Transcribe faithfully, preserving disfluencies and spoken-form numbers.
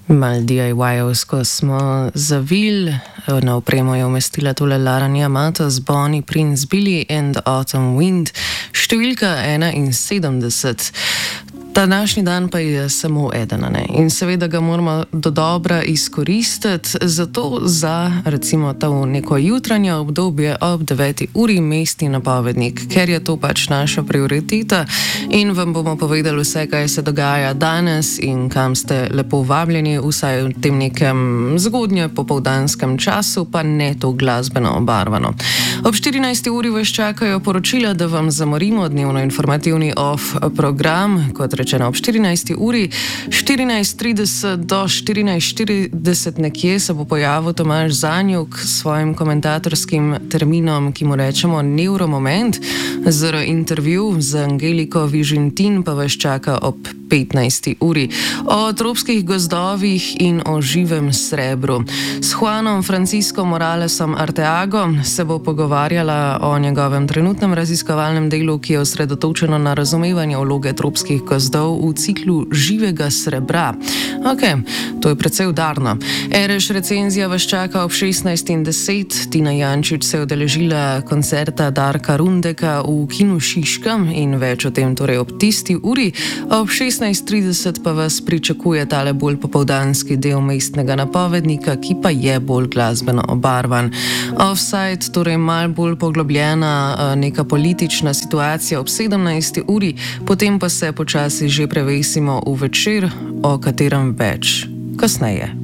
Mal D I Y-ovsko smo zavili, na opremo je umestila tole Lara Niamata z Bonnie Prince Billy and Autumn Wind, številka enainsedemdeset. Ta današnji dan pa je samo eden, ne? In seveda ga moramo do dobra izkoristiti, zato za recimo to neko jutranje obdobje ob deveti uri mestni napovednik, ker je to pač naša prioriteta in vam bomo povedali vse, kaj se dogaja danes in kam ste lepo vabljeni, vsaj v tem nekem zgodnje popoldanskem času, pa ne to glasbeno obarvano. Ob štirinajsti uri vas čakajo poročila, da vam zamorimo dnevno informativni off program, kot rečeno ob štirinajsti uri, štirinajst trideset do štirinajst štirideset nekje se bo pojavil Tomaž Zanjuk s svojim komentatorskim terminom, ki mu rečemo Neuromoment, z intervju z Angeliko Vižintin pa vas čaka ob petnajsti uri. O tropskih gozdovih in o živem srebru. S Juanom Francisco Moralesom Arteago se bo pogovarjala o njegovem trenutnem raziskovalnem delu, ki je osredotočeno na razumevanje vloge tropskih gozdov v ciklu živega srebra. Ok, to je precej udarno. Ereš recenzija vas čaka ob šestnajst in deset. Tina Jančič se je udeležila koncerta Darka Rundeka v Kinu Šiška in več o tem torej ob tisti uri. Ob šestnajst trideset pa vas pričakuje tale bolj popoldanski del mestnega napovednika, ki pa je bolj glasbeno obarvan. Offside, torej malo bolj poglobljena neka politična situacija ob sedemnajsti uri, potem pa se počasi že prevesimo v večer, o katerem več kasneje.